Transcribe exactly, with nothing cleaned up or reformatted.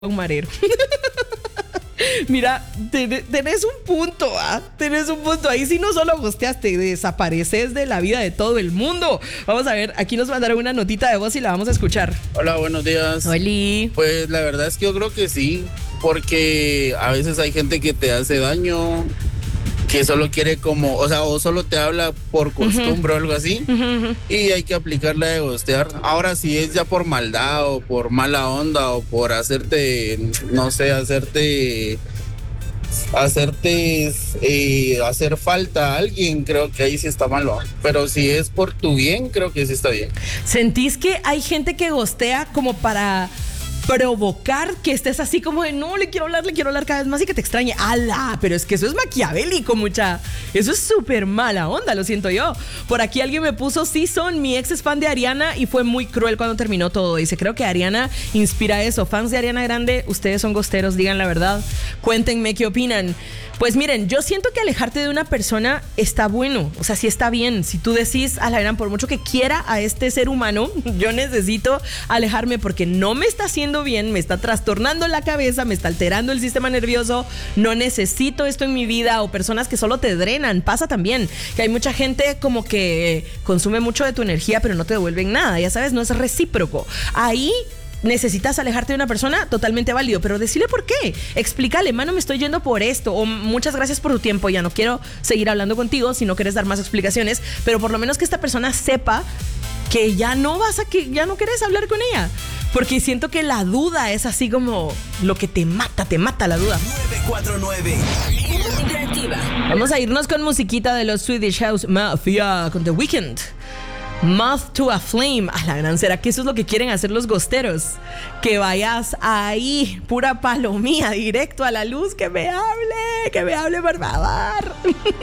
un marero. Mira, ten, tenés un punto, ¿ah? Tenés un punto. Ahí sí no solo gosteaste, desapareces de la vida de todo el mundo. Vamos a ver, aquí nos mandaron una notita de voz y la vamos a escuchar. Hola, buenos días. Oli. Pues la verdad es que yo creo que sí, porque a veces hay gente que te hace daño, que solo quiere como, o sea, o solo te habla por costumbre uh-huh. o algo así, uh-huh. y hay que aplicarla de gostear. Ahora, si es ya por maldad o por mala onda o por hacerte, no sé, hacerte, hacerte, eh, hacer falta a alguien, creo que ahí sí está malo. Pero si es por tu bien, creo que sí está bien. ¿Sentís que hay gente que gostea como para provocar que estés así como de no, le quiero hablar, le quiero hablar cada vez más y que te extrañe? ¡Ala! Pero es que eso es maquiavélico, mucha. Eso es súper mala onda, lo siento yo. Por aquí alguien me puso, sí son, mi ex es fan de Ariana y fue muy cruel cuando terminó todo. Dice, creo que Ariana inspira eso. Fans de Ariana Grande, ustedes son gosteros, digan la verdad. Cuéntenme qué opinan. Pues miren, yo siento que alejarte de una persona está bueno, o sea, sí está bien. Si tú decís, a la gran, por mucho que quiera a este ser humano, yo necesito alejarme porque no me está haciendo bien, me está trastornando la cabeza, me está alterando el sistema nervioso, no necesito esto en mi vida, o personas que solo te drenan. Pasa también que hay mucha gente como que consume mucho de tu energía pero no te devuelven nada, ya sabes, no es recíproco. Ahí necesitas alejarte de una persona, totalmente válido, pero decirle por qué, explícale, mano, me estoy yendo por esto, o muchas gracias por tu tiempo, ya no quiero seguir hablando contigo si no quieres dar más explicaciones, pero por lo menos que esta persona sepa que ya no vas a, que ya no quieres hablar con ella, porque siento que la duda es así como lo que te mata, te mata la duda. nueve cuatro nueve Interactiva. Vamos a irnos con musiquita de los Swedish House Mafia con The Weeknd. Moth to a Flame. A la gran, ¿será que eso es lo que quieren hacer los gosteros? Que vayas ahí, pura palomía, directo a la luz, que me hable, que me hable, por favor.